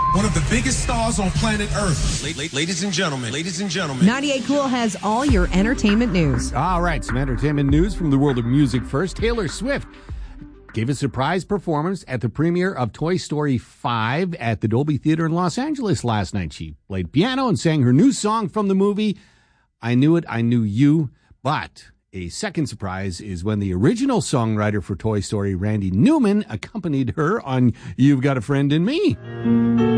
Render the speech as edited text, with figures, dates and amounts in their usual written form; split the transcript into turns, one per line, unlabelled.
one of the biggest stars on planet Earth. Ladies and gentlemen.
98 Cool has all your entertainment news.
All right, some entertainment news from the world of music first. Taylor Swift gave a surprise performance at the premiere of Toy Story 5 at the Dolby Theater in Los Angeles last night. She played piano and sang her new song from the movie, I Knew It, I Knew You. But a second surprise is when the original songwriter for Toy Story, Randy Newman, accompanied her on You've Got a Friend in Me.